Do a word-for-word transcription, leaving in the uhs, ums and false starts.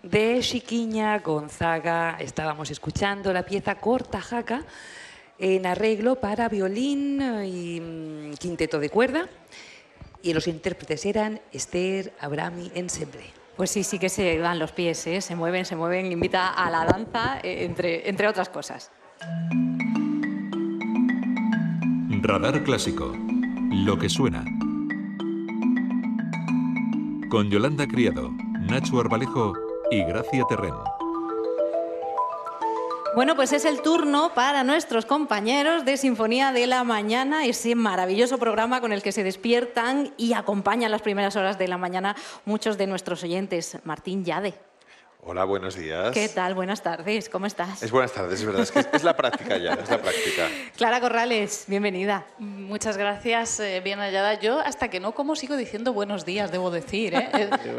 de Chiquiña Gonzaga. Estábamos escuchando la pieza Corta Jaca en arreglo para violín y mm, quinteto de cuerda. Y los intérpretes eran Esther Abrami Ensemble. Pues sí, sí que se dan los pies, ¿eh? Se mueven, se mueven, invita a la danza, eh, entre, entre otras cosas. Radar Clásico. Lo que suena. Con Yolanda Criado, Nacho Arbalejo y Gracia Terrén. Bueno, pues es el turno para nuestros compañeros de Sinfonía de la Mañana, ese maravilloso programa con el que se despiertan y acompañan las primeras horas de la mañana muchos de nuestros oyentes. Martín Yade. Hola, buenos días. ¿Qué tal? Buenas tardes. ¿Cómo estás? Es buenas tardes, es verdad. Es que es la práctica ya, es la práctica. Clara Corrales, bienvenida. Muchas gracias, eh, bien hallada. Yo hasta que no como sigo diciendo buenos días, debo decir, ¿eh?